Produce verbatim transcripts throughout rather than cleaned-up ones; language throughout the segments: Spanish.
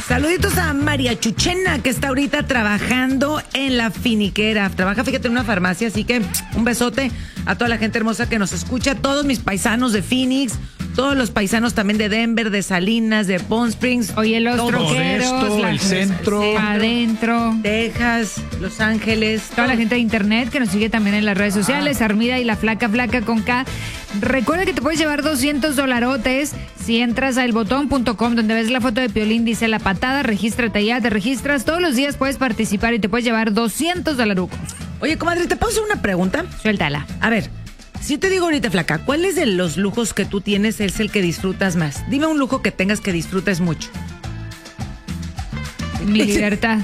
Saluditos a María Chuchena, que está ahorita trabajando en la finiquera. Trabaja, fíjate, en una farmacia, así que un besote a toda la gente hermosa que nos escucha, todos mis paisanos de Phoenix, todos los paisanos también de Denver, de Salinas, de Palm Springs. Oye, los troqueros, el centro, adentro, Texas, Los Ángeles. toda todo. la gente de internet que nos sigue también en las redes sociales, ah. Armida y la Flaca Flaca con K. Recuerda que te puedes llevar doscientos dolarotes si entras a el botón punto com, donde ves la foto de Piolín, dice La Patada, regístrate ya, te registras, todos los días puedes participar y te puedes llevar doscientos dolarucos. Oye, comadre, ¿te puedo hacer una pregunta? Suéltala. A ver, si te digo ahorita, Flaca, ¿cuál es de los lujos que tú tienes es el que disfrutas más? Dime un lujo que tengas que disfrutes mucho. Mi libertad.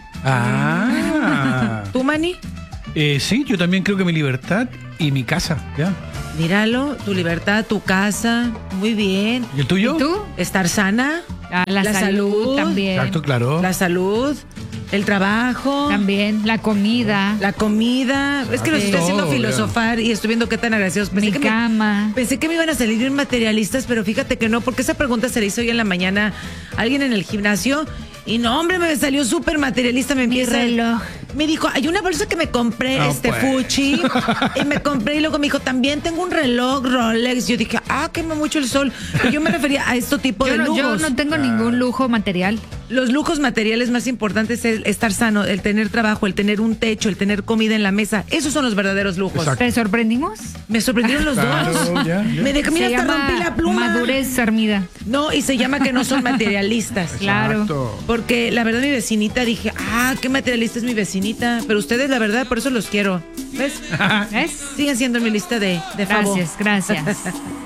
Ah. ¿Tú, Manny? Eh, sí, yo también creo que mi libertad y mi casa, ya. Míralo, tu libertad, tu casa, muy bien. ¿Y el tuyo? ¿Y tú? Estar sana. Ah, la, La salud, salud. también. Exacto, claro. La salud, el trabajo. También, la comida. La comida. Es que los Sí. estoy haciendo Todo, filosofar y estoy viendo qué tan agradecidos. Pensé Mi que me- cama. Pensé que me iban a salir bien materialistas, pero fíjate que no, porque esa pregunta se le hizo hoy en la mañana a alguien en el gimnasio y no, hombre, me salió súper materialista. Me Mi empieza. reloj. Me dijo, hay una bolsa que me compré, No, este pues. Fuchi, y me compré y luego me dijo, también tengo un reloj Rolex. Yo dije, ah, quema mucho el sol. Pero yo me refería a este tipo Yo de no, lujos. yo no tengo ningún lujo material. Los lujos materiales más importantes es el estar sano, el tener trabajo, el tener un techo, el tener comida en la mesa. Esos son los verdaderos lujos. Exacto. ¿Te sorprendimos? Me sorprendieron los Claro, dos. ya, ya. Me dejé, mira, Se hasta llama rompí la pluma. madurez, Armida. No, y se llama que no son materialistas. Claro. Exacto. Porque la verdad mi vecinita dije, ah, qué materialista es mi vecinita. Pero ustedes, la verdad, por eso los quiero. ¿Ves? ¿Ves? Siguen siendo en mi lista de, de favor. Gracias, gracias.